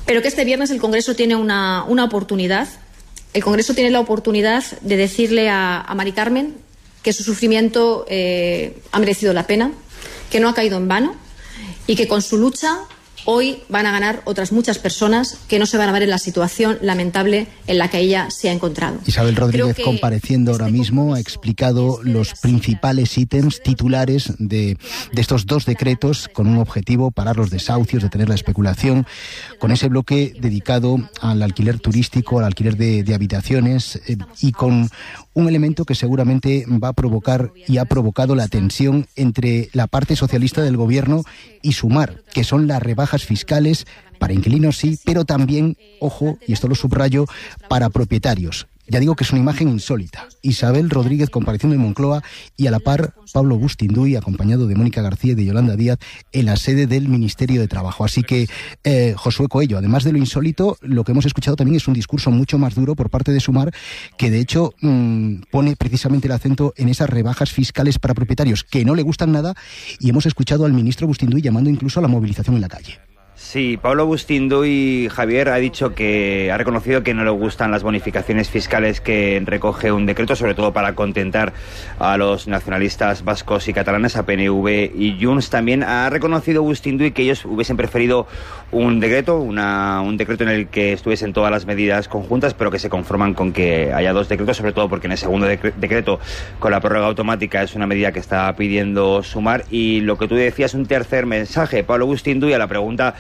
pero que este viernes el Congreso tiene una oportunidad. El Congreso tiene la oportunidad de decirle a Mari Carmen que su sufrimiento ha merecido la pena, que no ha caído en vano y que con su lucha hoy van a ganar otras muchas personas que no se van a ver en la situación lamentable en la que ella se ha encontrado. Isabel Rodríguez, compareciendo ahora mismo, ha explicado los principales ítems titulares de estos dos decretos con un objetivo: parar los desahucios, detener la especulación, con ese bloque dedicado al alquiler turístico, al alquiler de habitaciones y con un elemento que seguramente va a provocar y ha provocado la tensión entre la parte socialista del gobierno y Sumar, que son las rebajas fiscales para inquilinos, sí, pero también, ojo, y esto lo subrayo, para propietarios. Ya digo que es una imagen insólita. Isabel Rodríguez compareciendo en Moncloa y a la par Pablo Bustinduy, acompañado de Mónica García y de Yolanda Díaz, en la sede del Ministerio de Trabajo. Así que, Josué Coello, además de lo insólito, lo que hemos escuchado también es un discurso mucho más duro por parte de Sumar, que de hecho pone precisamente el acento en esas rebajas fiscales para propietarios que no le gustan nada, y hemos escuchado al ministro Bustinduy llamando incluso a la movilización en la calle. Sí, Pablo Bustinduy, Javier, ha reconocido que no le gustan las bonificaciones fiscales que recoge un decreto, sobre todo para contentar a los nacionalistas vascos y catalanes, a PNV y Junts. También ha reconocido Bustinduy que ellos hubiesen preferido un decreto, un decreto en el que estuviesen todas las medidas conjuntas, pero que se conforman con que haya dos decretos, sobre todo porque en el segundo decreto, con la prórroga automática, es una medida que está pidiendo Sumar. Y lo que tú decías, un tercer mensaje. Pablo Bustinduy, a la pregunta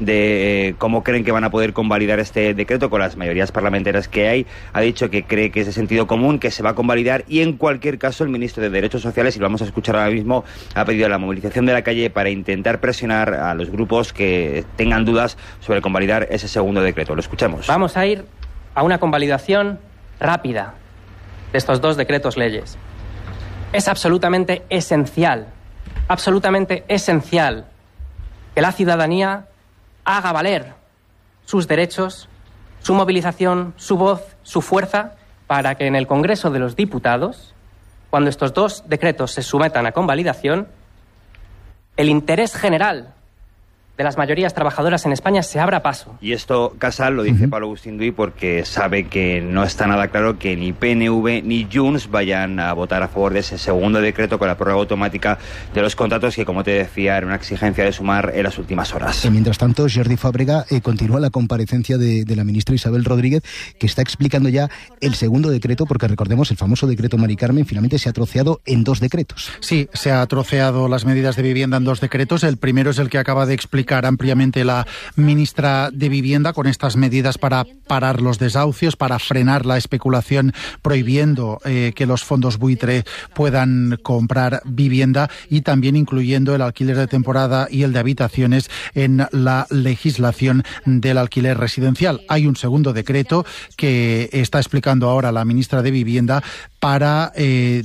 de cómo creen que van a poder convalidar este decreto con las mayorías parlamentarias que hay, ha dicho que cree que es de sentido común, que se va a convalidar, y en cualquier caso el ministro de Derechos Sociales, y lo vamos a escuchar ahora mismo, ha pedido la movilización de la calle para intentar presionar a los grupos que tengan dudas sobre convalidar ese segundo decreto. Lo escuchemos. Vamos a ir a una convalidación rápida de estos dos decretos leyes. Es absolutamente esencial que la ciudadanía haga valer sus derechos, su movilización, su voz, su fuerza, para que en el Congreso de los Diputados, cuando estos dos decretos se sometan a convalidación, el interés general de las mayorías trabajadoras en España se abra paso. Y esto, Casal, lo dice Pablo Bustinduy porque sabe que no está nada claro que ni PNV ni Junts vayan a votar a favor de ese segundo decreto con la prórroga automática de los contratos, que, como te decía, era una exigencia de Sumar en las últimas horas. Mientras tanto, Jordi Fábrega, continúa la comparecencia de la ministra Isabel Rodríguez, que está explicando ya el segundo decreto, porque recordemos, el famoso decreto Mari Carmen finalmente se ha troceado en dos decretos. Sí, se ha troceado las medidas de vivienda en dos decretos. El primero es el que acaba de explicar ampliamente la ministra de Vivienda, con estas medidas para parar los desahucios, para frenar la especulación, prohibiendo que los fondos buitre puedan comprar vivienda, y también incluyendo el alquiler de temporada y el de habitaciones en la legislación del alquiler residencial. Hay un segundo decreto que está explicando ahora la ministra de Vivienda para,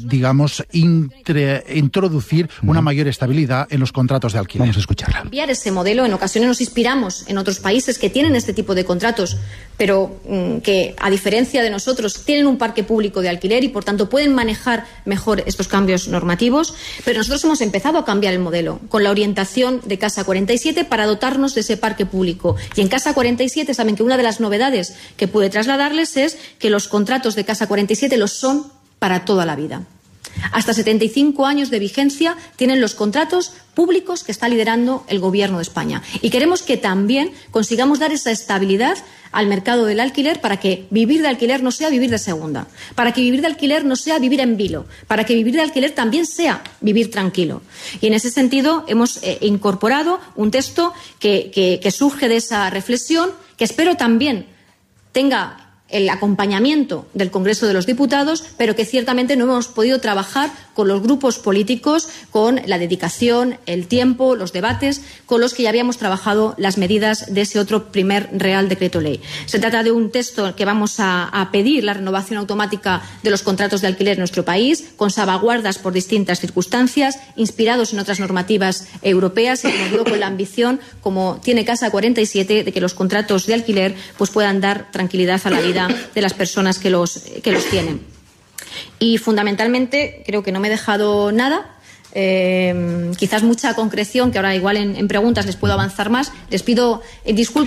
introducir una mayor estabilidad en los contratos de alquiler. Vamos a escucharla. Cambiar ese modelo, en ocasiones nos inspiramos en otros países que tienen este tipo de contratos, pero que, a diferencia de nosotros, tienen un parque público de alquiler y, por tanto, pueden manejar mejor estos cambios normativos. Pero nosotros hemos empezado a cambiar el modelo con la orientación de Casa 47 para dotarnos de ese parque público. Y en Casa 47 saben que una de las novedades que puede trasladarles es que los contratos de Casa 47 los son para toda la vida. Hasta 75 años de vigencia tienen los contratos públicos que está liderando el Gobierno de España. Y queremos que también consigamos dar esa estabilidad al mercado del alquiler, para que vivir de alquiler no sea vivir de segunda, para que vivir de alquiler no sea vivir en vilo, para que vivir de alquiler también sea vivir tranquilo. Y en ese sentido hemos incorporado un texto que surge de esa reflexión, que espero también tenga el acompañamiento del Congreso de los Diputados, pero que ciertamente no hemos podido trabajar con los grupos políticos, con la dedicación, el tiempo, los debates con los que ya habíamos trabajado las medidas de ese otro primer Real Decreto Ley. Se trata de un texto que vamos a pedir la renovación automática de los contratos de alquiler en nuestro país, con salvaguardas por distintas circunstancias, inspirados en otras normativas europeas, y, como digo, con la ambición, como tiene Casa 47, de que los contratos de alquiler pues puedan dar tranquilidad a la vida de las personas que los tienen. Y, fundamentalmente, creo que no me he dejado nada. Quizás mucha concreción, que ahora igual en preguntas les puedo avanzar más. Les pido disculpas.